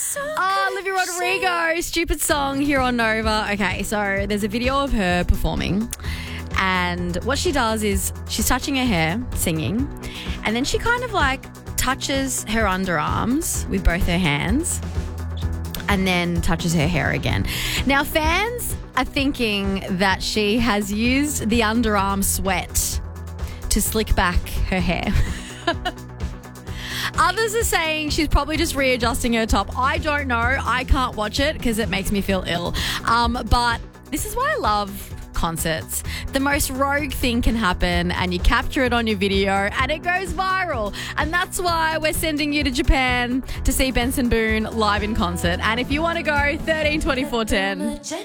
Olivia Rodrigo, Stupid Song here on Nova. Okay, so there's a video of her performing, and what she does is she's touching her hair, singing, and then she kind of like touches her underarms with both her hands and then touches her hair again. Now, fans are thinking that she has used the underarm sweat to slick back her hair. Others are saying she's probably just readjusting her top. I don't know. I can't watch it because it makes me feel ill. But this is why I love concerts. The most rogue thing can happen and you capture it on your video and it goes viral. And that's why we're sending you to Japan to see Benson Boone live in concert. And if you want to go, 13 24 10.